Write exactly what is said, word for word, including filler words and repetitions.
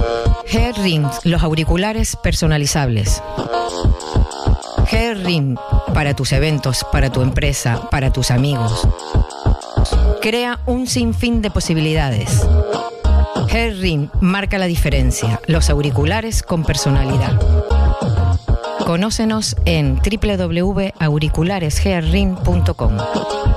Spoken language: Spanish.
G-Ring, los auriculares personalizables. G-Ring, para tus eventos, para tu empresa, para tus amigos. Crea un sinfín de posibilidades. G-Ring marca la diferencia. Los auriculares con personalidad. Conócenos en doble u doble u doble u punto auriculares g ring punto com.